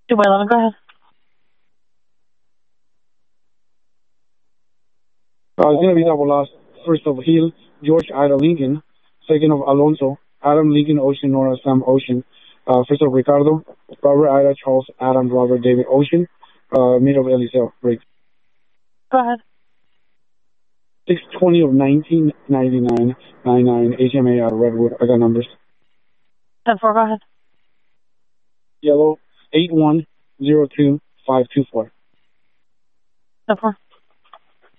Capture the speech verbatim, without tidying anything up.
two by eleven, go ahead. Uh, it's going to be double loss. First of Hill, George Ida Lincoln. Second of Alonso, Adam Lincoln Ocean, Nora Sam Ocean. Uh, first of Ricardo, Robert Ida Charles Adam Robert David Ocean. Uh, mid of Eliseo. Break. Go ahead. six twenty of nineteen ninety-nine, ninety-nine, H M A out of Redwood. I got numbers. ten four, go ahead. Yellow, eight one zero two five two four. ten four.